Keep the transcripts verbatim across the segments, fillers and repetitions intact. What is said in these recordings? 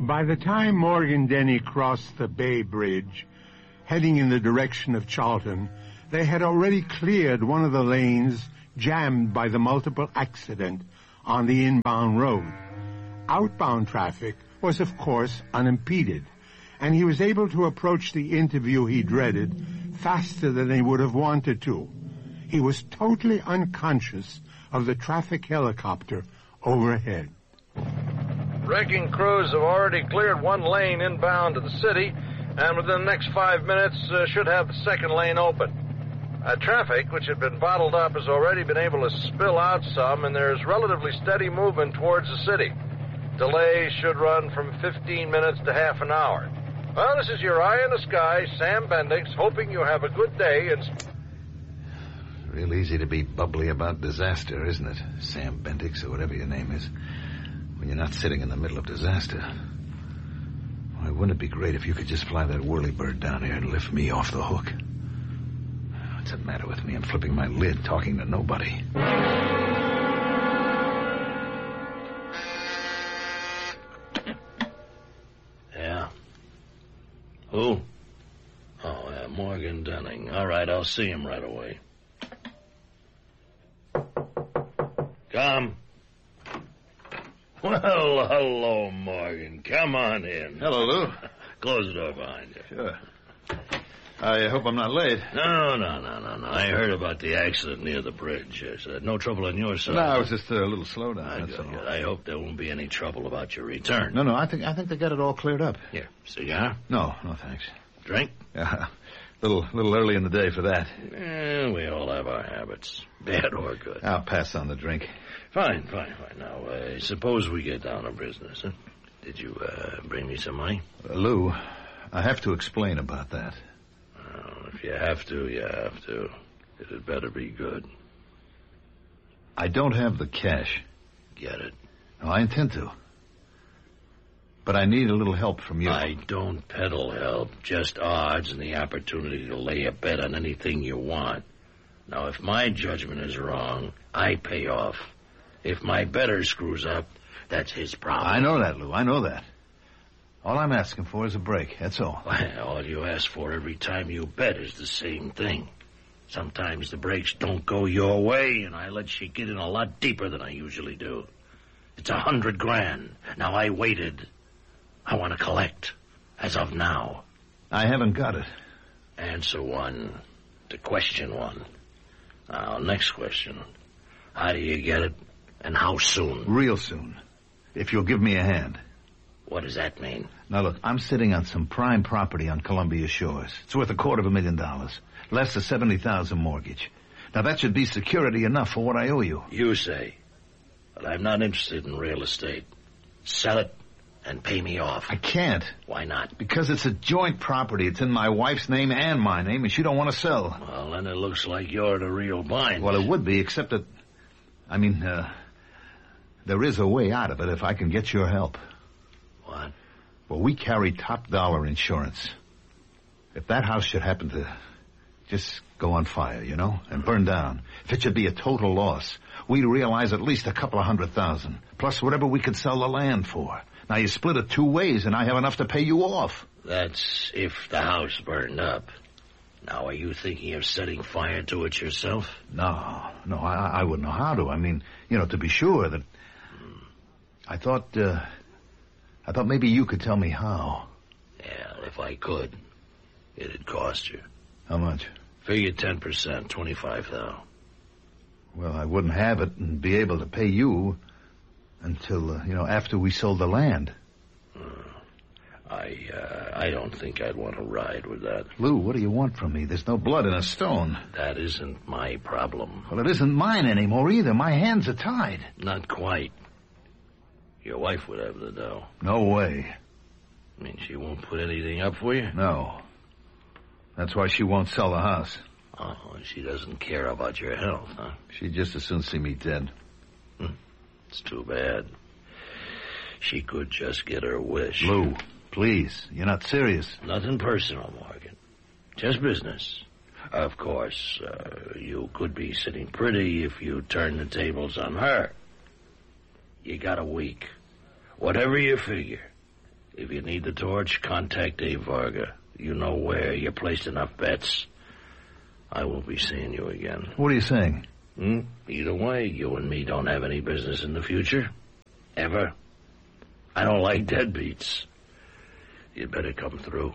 By the time Morgan Denny crossed the Bay Bridge, heading in the direction of Charlton, they had already cleared one of the lanes jammed by the multiple accident on the inbound road. Outbound traffic was, of course, unimpeded, and he was able to approach the interview he dreaded faster than he would have wanted to. He was totally unconscious of the traffic helicopter overhead. Wrecking crews have already cleared one lane inbound to the city, and within the next five minutes uh, should have the second lane open. Uh, traffic, which had been bottled up, has already been able to spill out some, and there's relatively steady movement towards the city. Delays should run from fifteen minutes to half an hour. Well, this is your eye in the sky, Sam Bendix, hoping you have a good day and... Real easy to be bubbly about disaster, isn't it? Sam Bendix, or whatever your name is. When you're not sitting in the middle of disaster. Why, wouldn't it be great if you could just fly that whirlybird down here and lift me off the hook? What's the matter with me? I'm flipping my lid, talking to nobody. Yeah? Who? Oh, yeah, Morgan Denning. All right, I'll see him right away. Come. Well, hello, Morgan. Come on in. Hello, Lou. Close the door behind you. Sure. I hope I'm not late. No, no, no, no, no. I heard about the accident near the bridge. Yes, uh, no trouble on your side. No, it was just a little slowdown, Ah, that's good, all. good. I hope there won't be any trouble about your return. No, no, I think I think they got it all cleared up. Here, cigar? No, no, thanks. Drink? Yeah, a little, little early in the day for that. Eh, we all have our habits, bad or good. I'll pass on the drink. Fine, fine, fine. Now, uh, suppose we get down to business, huh? Did you uh, bring me some money? Uh, Lou, I have to explain about that. Well, if you have to, you have to. It had better be good. I don't have the cash. Get it? No, I intend to. But I need a little help from you. I don't peddle help, just odds and the opportunity to lay a bet on anything you want. Now, if my judgment is wrong, I pay off. If my bettor screws up, that's his problem. I know that, Lou. I know that. All I'm asking for is a break, that's all. Well, all you ask for every time you bet is the same thing. Sometimes the breaks don't go your way, and I let you get in a lot deeper than I usually do. It's a hundred grand. Now, I waited. I want to collect, as of now. I haven't got it. Answer one to question one. Now, next question. How do you get it, and how soon? Real soon. If you'll give me a hand. What does that mean? Now, look, I'm sitting on some prime property on Columbia Shores. It's worth a quarter of a million dollars. Less a seventy thousand mortgage. Now, that should be security enough for what I owe you. You say. But I'm not interested in real estate. Sell it and pay me off. I can't. Why not? Because it's a joint property. It's in my wife's name and my name, and she don't want to sell. Well, then it looks like you're in a real bind. Well, it would be, except that... I mean, uh... there is a way out of it if I can get your help. What? Well, we carry top dollar insurance. If that house should happen to just go on fire, you know, and burn down, if it should be a total loss, we'd realize at least a couple of hundred thousand, plus whatever we could sell the land for. Now, you split it two ways, and I have enough to pay you off. That's if the house burned up. Now, are you thinking of setting fire to it yourself? No, no, I, I wouldn't know how to. I mean, you know, to be sure that... Hmm. I thought, uh... I thought maybe you could tell me how. Yeah, if I could, it'd cost you. How much? Figure ten percent, twenty-five thousand. Well, I wouldn't have it and be able to pay you until, uh, you know, after we sold the land. Uh, I, uh, I don't think I'd want to ride with that. Lou, what do you want from me? There's no blood in a stone. That isn't my problem. Well, it isn't mine anymore either. My hands are tied. Not quite. Your wife would have the dough. No way. I mean, she won't put anything up for you? No. That's why she won't sell the house. Oh, she doesn't care about your health, huh? She'd just as soon see me dead. Hmm. It's too bad. She could just get her wish. Lou, please. You're not serious. Nothing personal, Morgan. Just business. Of course, uh, you could be sitting pretty if you turn the tables on her. You got a week. Whatever you figure. If you need the torch, contact Dave Varga. You know where. You placed enough bets. I won't be seeing you again. What are you saying? Hmm? Either way, you and me don't have any business in the future. Ever. I don't like deadbeats. You'd better come through.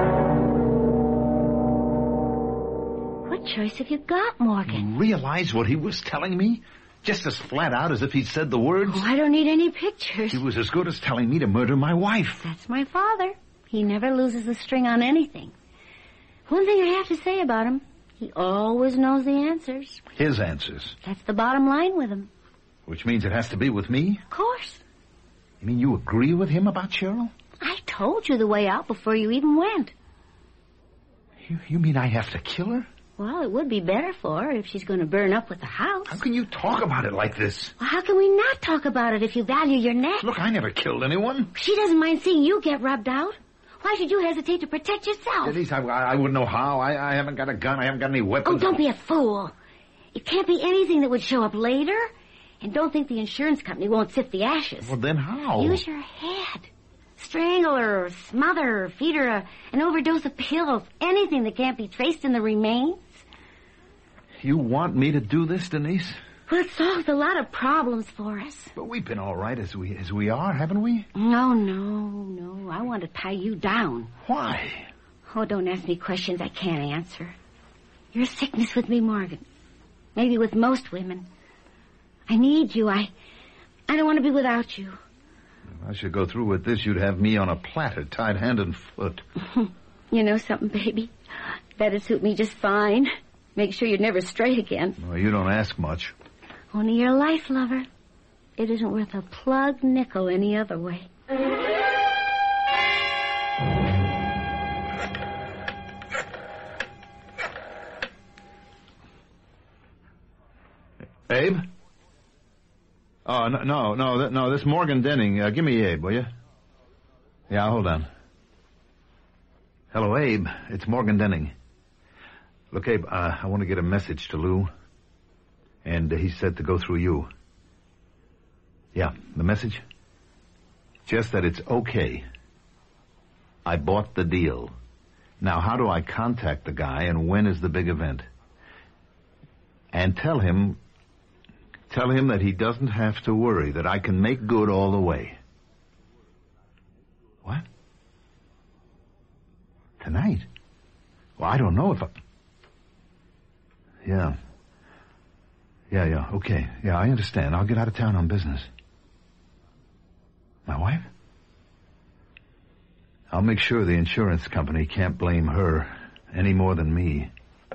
What choice have you got, Morgan? You realize what he was telling me? Just as flat out as if he'd said the words? Oh, I don't need any pictures. He was as good as telling me to murder my wife. That's my father. He never loses a string on anything. One thing I have to say about him, he always knows the answers. His answers? That's the bottom line with him. Which means it has to be with me? Of course. You mean you agree with him about Cheryl? I told you the way out before you even went. You, you mean I have to kill her? Well, it would be better for her if she's going to burn up with the house. How can you talk about it like this? Well, how can we not talk about it if you value your neck? Look, I never killed anyone. She doesn't mind seeing you get rubbed out. Why should you hesitate to protect yourself? At least I, I wouldn't know how. I, I haven't got a gun. I haven't got any weapons. Oh, don't be a fool. It can't be anything that would show up later. And don't think the insurance company won't sift the ashes. Well, then how? Use your head. Strangle her, or smother her, feed her a, an overdose of pills. Anything that can't be traced in the remains. You want me to do this, Denise? Well, it solves a lot of problems for us. But we've been all right as we as we are, haven't we? No, no, no. I want to tie you down. Why? Oh, don't ask me questions I can't answer. You're a sickness with me, Morgan. Maybe with most women. I need you. I I don't want to be without you. If I should go through with this, you'd have me on a platter, tied hand and foot. You know something, baby? That'd suit me just fine. Make sure you're never straight again. Well, you don't ask much. Only your life, lover. It isn't worth a plug nickel any other way. Abe? Oh, no, no, no, no, this Morgan Denning. Uh, give me Abe, will you? Yeah, hold on. Hello, Abe. It's Morgan Denning. Look, Abe, uh, I want to get a message to Lou. And uh, he said to go through you. Yeah, the message? Just that it's okay. I bought the deal. Now, how do I contact the guy, and when is the big event? And tell him... Tell him that he doesn't have to worry, that I can make good all the way. What? Tonight? Well, I don't know if I... Yeah. Yeah, yeah, okay. Yeah, I understand. I'll get out of town on business. My wife? I'll make sure the insurance company can't blame her any more than me.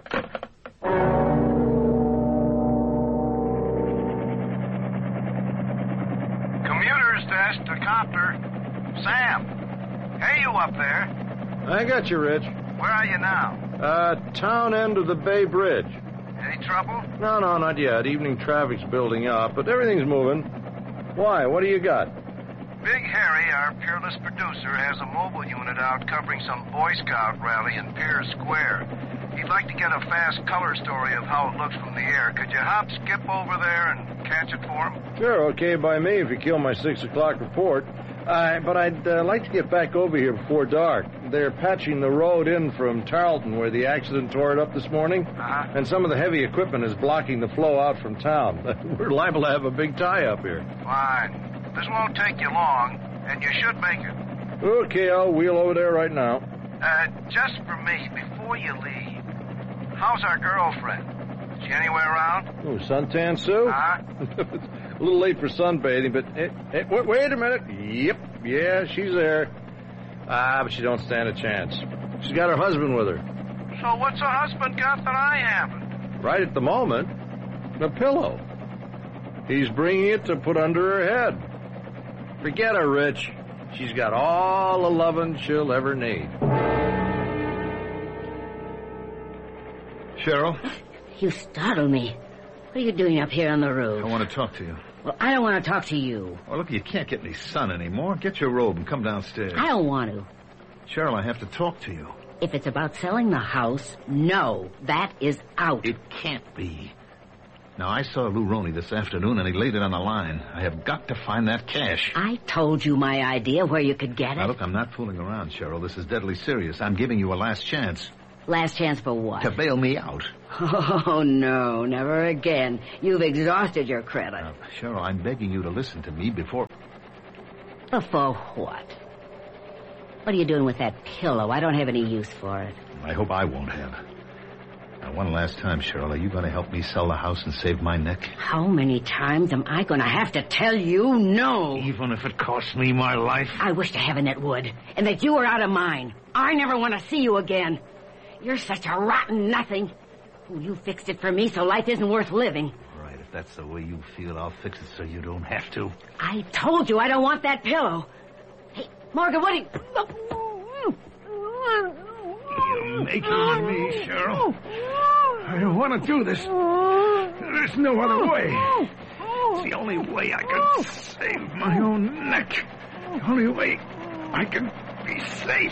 To Copter. Sam. Hey, you up there? I got you, Rich. Where are you now? Uh, town end of the Bay Bridge. Any trouble? No, no, not yet. Evening traffic's building up, but everything's moving. Why? What do you got? Big Harry, our peerless producer, has a mobile unit out covering some Boy Scout rally in Piers Square. He'd like to get a fast color story of how it looks from the air. Could you hop, skip over there and catch it for him? Sure, okay by me if you kill my six o'clock report. Uh, but I'd uh, like to get back over here before dark. They're patching the road in from Tarleton where the accident tore it up this morning. Uh-huh. And some of the heavy equipment is blocking the flow out from town. We're liable to have a big tie-up here. Fine. This won't take you long, and you should make it. Okay, I'll wheel over there right now. Uh, just for me, before you leave, how's our girlfriend? Is she anywhere around? Oh, Suntan Sue? Uh-huh. A little late for sunbathing, but... Hey, hey, wait, wait a minute. Yep, yeah, she's there. Ah, but she don't stand a chance. She's got her husband with her. So what's her husband got that I haven't? Right at the moment, a pillow. He's bringing it to put under her head. Forget her, Rich. She's got all the lovin' she'll ever need. Cheryl? You startle me. What are you doing up here on the roof? I want to talk to you. Well, I don't want to talk to you. Oh, look, you can't get any sun anymore. Get your robe and come downstairs. I don't want to. Cheryl, I have to talk to you. If it's about selling the house, no, that is out. It can't be. Now, I saw Lou Roney this afternoon, and he laid it on the line. I have got to find that cash. I told you my idea where you could get it. Now, look, I'm not fooling around, Cheryl. This is deadly serious. I'm giving you a last chance. Last chance for what? To bail me out. Oh, no, never again. You've exhausted your credit. Now, Cheryl, I'm begging you to listen to me before... Before what? What are you doing with that pillow? I don't have any use for it. I hope I won't have. Now, one last time, Cheryl, are you going to help me sell the house and save my neck? How many times am I going to have to tell you no? Even if it costs me my life? I wish to heaven it would, and that you were out of mine. I never want to see you again. You're such a rotten nothing. Oh, you fixed it for me, so life isn't worth living. All right, if that's the way you feel, I'll fix it so you don't have to. I told you I don't want that pillow. Hey, Morgan, what are you... You're making me, Cheryl. I don't want to do this. There's no other way. It's the only way I can save my own neck. The only way I can be safe.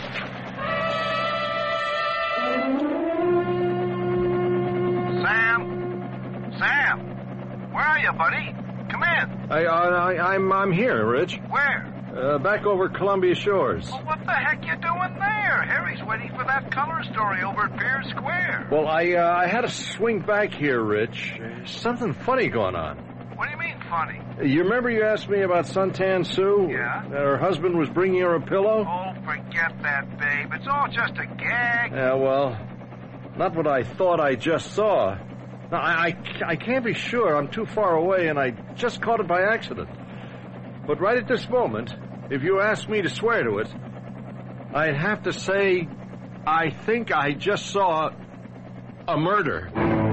Sam? Sam? Where are you, buddy? Come in. I, I, I'm, I'm here, Rich. Where? Uh, back over Columbia Shores. Well, what the heck you doing there? Harry's waiting for that color story over at Pier Square. Well, I, uh, I had to swing back here, Rich. Something funny going on. What do you mean, funny? You remember you asked me about Suntan Sue? Yeah. Her husband was bringing her a pillow? Oh, forget that, babe. It's all just a gag. Yeah, well, not what I thought I just saw. Now, I, I, I can't be sure. I'm too far away, and I just caught it by accident. But right at this moment, if you asked me to swear to it, I'd have to say I think I just saw a murder.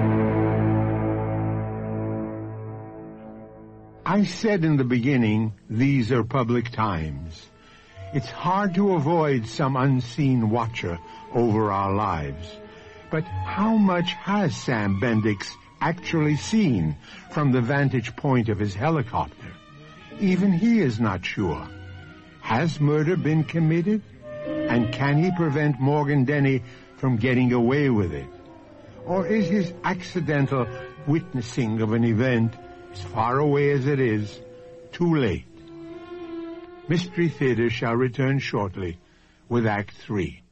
I said in the beginning, these are public times. It's hard to avoid some unseen watcher over our lives. But how much has Sam Bendix actually seen from the vantage point of his helicopter? Even he is not sure. Has murder been committed? And can he prevent Morgan Denny from getting away with it? Or is his accidental witnessing of an event, as far away as it is, too late? Mystery Theater shall return shortly with Act Three.